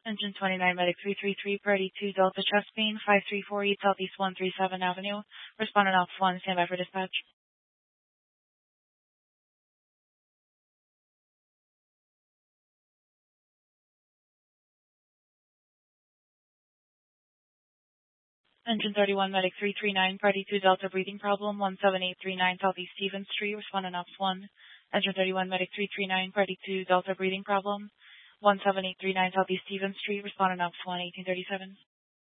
Engine 29, Medic 333, Party 2, Delta chest pain, 5348 Southeast 137 Avenue. Respondent Ops 1, stand by for dispatch. Engine 31, Medic 339, Party 2, Delta breathing problem, 17839 Southeast Stevens Street. Respondent Ops 1. Engine 31, Medic 339, Party 2, Delta breathing problem, 17839 Southeast Stevens Street. Respondent Ops 1, 1837.